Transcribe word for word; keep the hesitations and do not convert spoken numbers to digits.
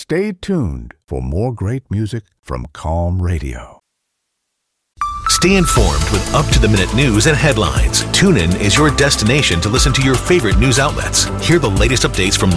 Stay tuned for more great music from Calm Radio. Stay informed with up-to-the-minute news and headlines. TuneIn is your destination to listen to your favorite news outlets. Hear the latest updates from